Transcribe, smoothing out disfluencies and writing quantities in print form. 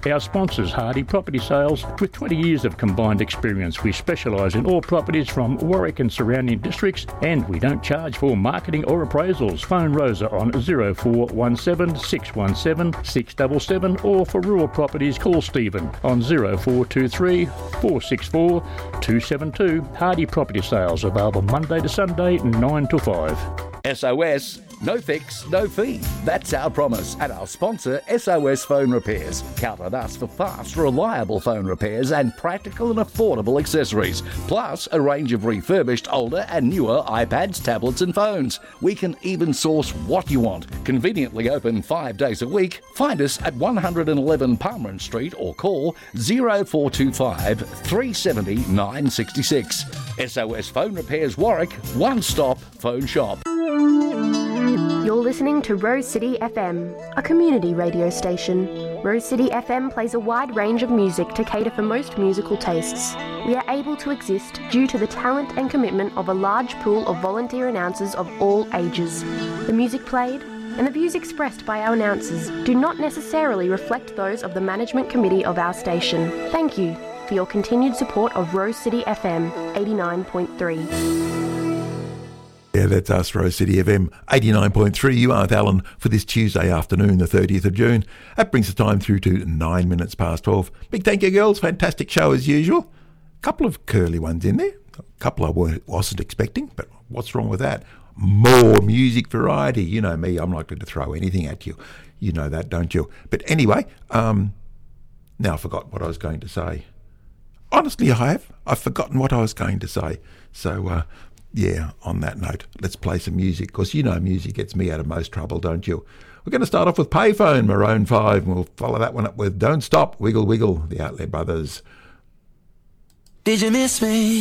Our sponsors, Hardy Property Sales. With 20 years of combined experience, we specialise in all properties from Warwick and surrounding districts, and we don't charge for marketing or appraisals. Phone Rosa on 0417 617 677, or for rural properties, call Stephen on 0423 464 272. Hardy Property Sales, available Monday to Sunday, 9 to 5. SOS, no fix, no fee. That's our promise. And our sponsor, SOS Phone Repairs. Count on us for fast, reliable phone repairs and practical and affordable accessories. Plus, a range of refurbished older and newer iPads, tablets and phones. We can even source what you want. Conveniently open 5 days a week. Find us at 111 Palmerin Street or call 0425 370 966. SOS Phone Repairs Warwick, one-stop phone shop. You're listening to Rose City FM, a community radio station. Rose City FM plays a wide range of music to cater for most musical tastes. We are able to exist due to the talent and commitment of a large pool of volunteer announcers of all ages. The music played and the views expressed by our announcers do not necessarily reflect those of the management committee of our station. Thank you for your continued support of Rose City FM 89.3. Yeah, that's us, Rose City FM 89.3. You are with Alan for this Tuesday afternoon, the 30th of June. That brings the time through to 9 minutes past 12. Big thank you, girls. Fantastic show as usual. A couple of curly ones in there. A couple I wasn't expecting, but what's wrong with that? More music variety. You know me, I'm likely to throw anything at you. You know that, don't you? But anyway, now I forgot what I was going to say. Honestly, I've forgotten what I was going to say. So, yeah, on that note, let's play some music, because you know music gets me out of most trouble, don't you? We're going to start off with Payphone, Maroon 5, and we'll follow that one up with Don't Stop, Wiggle Wiggle, the Outlet Brothers. Did you miss me?